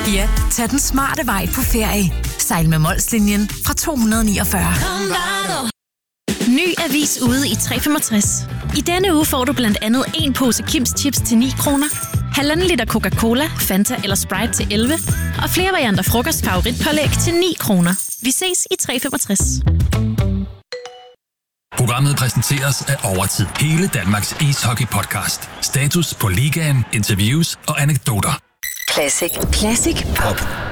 Ja, tag den smarte vej på ferie. Sejl med Molslinjen fra 249. Ny avis ude i 365. I denne uge får du blandt andet en pose Kims Chips til 9 kroner, 1,5 liter Coca-Cola, Fanta eller Sprite til 11, og flere varianter frokostfavoritpålæg til 9 kroner. Vi ses i 365. Programmet præsenteres af Overtid. Hele Danmarks ishockey-podcast. Status på ligaen, interviews og anekdoter. Classic. Classic Pop.